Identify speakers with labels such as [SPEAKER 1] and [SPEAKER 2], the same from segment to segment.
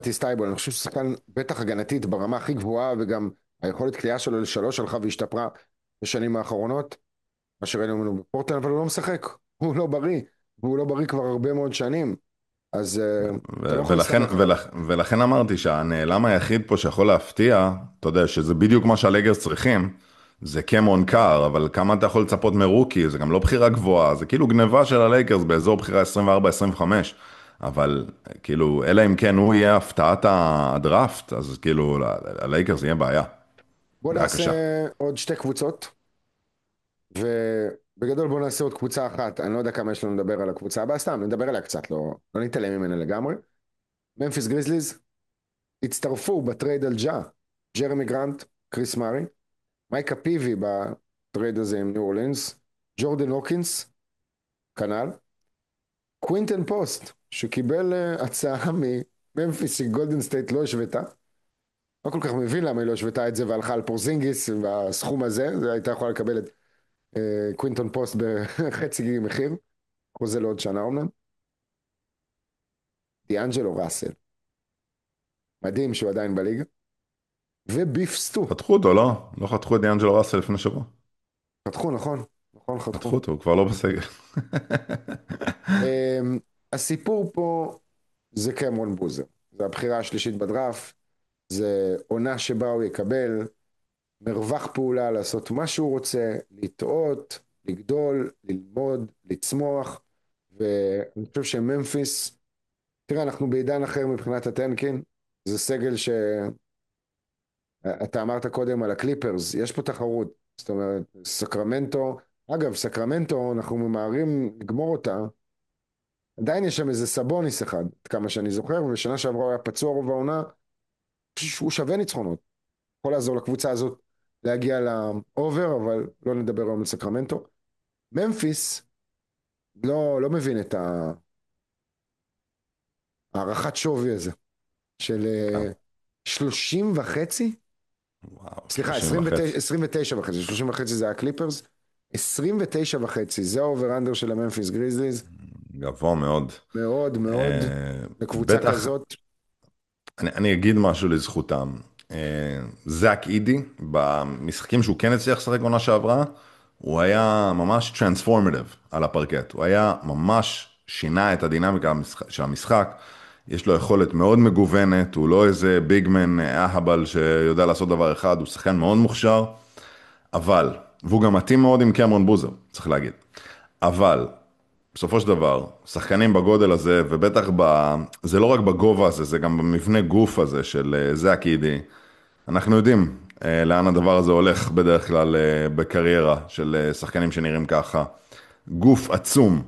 [SPEAKER 1] סטייבול, אני חושב שהוא שחקן בטח הגנתית ברמה הכי גבוהה, וגם היכולת קליעה שלו לשלוש הלכה והשתפרה בשנים האחרונות, מה שראינו ממנו בפורטלנד, אבל הוא לא משחק, הוא לא בריא, והוא לא בריא כבר הרבה מאוד שנים, אז אתה לא יכול
[SPEAKER 2] ולכן,
[SPEAKER 1] להסתמך עליו.
[SPEAKER 2] ולכן אמרתי שהנעלם היחיד פה שיכול להפתיע, אתה יודע, שזה בדיוק מה שהלייגרס צריכים, זה קמרון קאר, אבל כמה אתה יכול לצפות מרוקי, זה גם לא בחירה גבוהה, זה כאילו גניבה של הלייגרס באזור בחירה 24-25, אבל כאילו, אלא אם כן הוא יהיה הפתעת הדראפט, אז כאילו, הלייגרס יהיה בעיה,
[SPEAKER 1] בוא
[SPEAKER 2] בעיה
[SPEAKER 1] נעשה
[SPEAKER 2] קשה.
[SPEAKER 1] עוד שתי קבוצות, ובגדול בוא נעשה עוד קבוצה אחת, אני לא יודע כמה יש לנו לדבר על הקבוצה הבאה, סתם נדבר עליה קצת, לא נתעלם ממנה לגמרי. ממפיס גריזליז הצטרפו בטרייד על ג'רמי גרנט, קריס מארי, מייקה פיבי בטרייד הזה עם ניו אורלינס, ג'ורדן הוקינס, כנ"ל, קווינטן פוסט, שקיבל הצעה מממפיס שגולדן סטייט לא השוותה, לא כל כך מבין למה היא לא השוותה את זה והלכה על פורזינגיס והסכום הזה, זה הייתה יכולה לקבל את קווינטון פוסט בחצי מחיר, חוזה לעוד שנה אומנם, דיאנג'לו ראסל, מדהים שהוא עדיין בליגה, וביף סטו,
[SPEAKER 2] חתכו אותו, לא? לא חתכו את דיאנג'לו ראסל לפני שבוע?
[SPEAKER 1] חתכו נכון, נכון
[SPEAKER 2] חתכו
[SPEAKER 1] חתכו.
[SPEAKER 2] אותו, הוא כבר לא בסגל.
[SPEAKER 1] הסיפור פה זה קמרון בוזר, זה הבחירה השלישית בדראפט, זה עונה שבה הוא יקבל מרווח פעולה לעשות מה שהוא רוצה, לטעות, לגדול, ללמוד, לצמוח, ואני חושב שממפיס, תראה, אנחנו בעידן אחר מבחינת הטנקין, זה סגל שאתה אמרת קודם על הקליפרס, יש פה תחרות, זאת אומרת, סקרמנטו, אגב, סקרמנטו, אנחנו ממהרים לגמור אותה, עדיין יש שם איזה סבוניס אחד, עד כמה שאני זוכר, ושנה שעברה הוא היה פצוע רוב העונה, הוא שווה ניצחונות, יכול לעזור לקבוצה הזאת להגיע לאובר, אבל לא נדבר היום על סקרמנטו. ממפיס לא מבין את הערכת שווי הזה, של
[SPEAKER 2] כמה?
[SPEAKER 1] 30 וחצי,
[SPEAKER 2] וואו,
[SPEAKER 1] סליחה,
[SPEAKER 2] 30 וחצי.
[SPEAKER 1] 29 וחצי, 30 וחצי זה הקליפרס, 29 וחצי, זה האובר אנדר של הממפיס גריזליז,
[SPEAKER 2] גבוה מאוד.
[SPEAKER 1] מאוד מאוד, לקבוצה
[SPEAKER 2] בטח,
[SPEAKER 1] כזאת,
[SPEAKER 2] אני אגיד משהו לזכותם. זאק אידי, במשחקים שהוא כן הצליח לשחק בעונה שעברה, הוא היה ממש טרנספורמטיב על הפרקט. הוא היה ממש שינה את הדינמיקה של המשחק. יש לו יכולת מאוד מגוונת, הוא לא איזה ביגמן אהבל שיודע לעשות דבר אחד, הוא שחקן מאוד מוכשר, אבל, והוא גם מתאים מאוד עם קמרון בוזר, צריך להגיד. אבל, בסופו של דבר, שחקנים בגודל הזה, ובטח זה לא רק בגובה הזה, זה גם במבנה גוף הזה של זאק אידי. אנחנו יודעים לאן הדבר הזה הולך בדרך כלל בקריירה של שחקנים שנראים ככה. גוף עצום,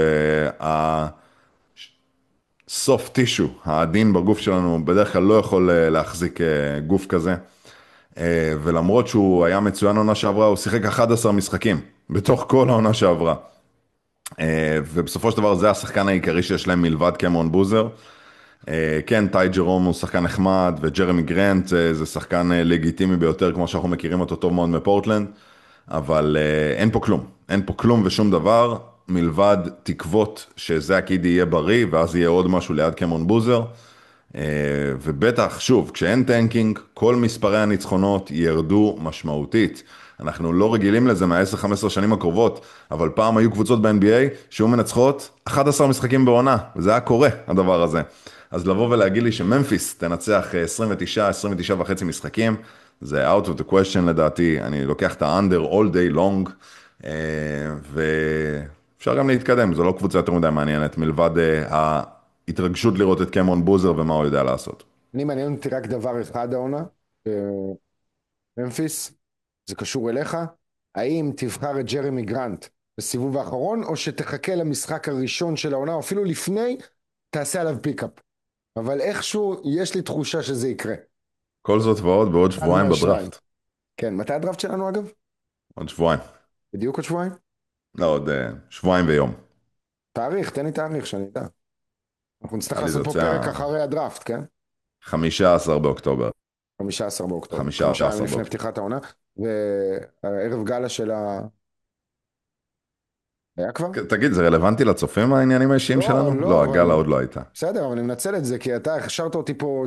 [SPEAKER 2] שהסוף טישו, העדין בגוף שלנו, בדרך כלל לא יכול להחזיק גוף כזה. ולמרות שהוא היה מצוין עונה שעברה, הוא שיחק 11 משחקים, בתוך כל העונה שעברה. ובסופו של דבר זה השחקן העיקרי שיש להם מלבד קמרון בוזר. כן, טי ג'רום הוא שחקן נחמד, וג'רמי גרנט זה שחקן לגיטימי ביותר, כמו שאנחנו מכירים אותו טוב מאוד מפורטלנד, אבל אין פה כלום. אין פה כלום ושום דבר, מלבד תקוות שזאק אידי יהיה בריא, ואז יהיה עוד משהו ליד קמרון בוזר. ובטח, שוב, כשאין טנקינג, כל מספרי הניצחונות ירדו משמעותית. אנחנו לא רגילים לזה מה-10-15 שנים הקרובות, אבל פעם היו קבוצות ב-NBA שהיו מנצחות 11 משחקים בעונה, וזה היה קורה, הדבר הזה. אז לבוא ולהגיד לי שממפיס תנצח 29, 29 וחצי משחקים, זה out of the question לדעתי, אני לוקח את ה-under all day long, ואפשר גם להתקדם, זו לא קבוצה יותר מדי מעניינת, מלבד ההתרגשות לראות את קמרון בוזר ומה הוא יודע לעשות.
[SPEAKER 1] אני מעניין אותי רק דבר אחד העונה, ממפיס, זה קשור אליך, האם תבחר את ג'רמי גרנט בסיבוב האחרון, או שתחכה למשחק הראשון של העונה, או אפילו לפני, תעשה עליו פיקאפ. אבל איכשהו יש לי תחושה שזה יקרה.
[SPEAKER 2] כל זאת ועוד בעוד
[SPEAKER 1] אחד
[SPEAKER 2] שבועיים
[SPEAKER 1] מהשניים.
[SPEAKER 2] בדראפט.
[SPEAKER 1] כן, מתי הדראפט שלנו אגב?
[SPEAKER 2] עוד שבועיים.
[SPEAKER 1] בדיוק עוד שבועיים?
[SPEAKER 2] לא, עוד שבועיים ויום.
[SPEAKER 1] תאריך, תן לי תאריך שאני אדע. אנחנו נצטרך
[SPEAKER 2] נראה לי זה
[SPEAKER 1] לעשות פה
[SPEAKER 2] יוצא
[SPEAKER 1] פרק אחרי הדראפט, כן?
[SPEAKER 2] 15 באוקטובר.
[SPEAKER 1] 15 באוקטובר, 5 ימים
[SPEAKER 2] 15
[SPEAKER 1] לפני
[SPEAKER 2] באוקטובר.
[SPEAKER 1] פתיחת העונה, והערב גאלה שלה היה כבר?
[SPEAKER 2] תגיד, זה רלוונטי לצופים העניינים האישיים
[SPEAKER 1] לא,
[SPEAKER 2] שלנו?
[SPEAKER 1] לא,
[SPEAKER 2] לא, הגלה
[SPEAKER 1] אבל
[SPEAKER 2] עוד לא הייתה.
[SPEAKER 1] בסדר, אבל אני מנצל את זה, כי אתה הכשרת אותי פה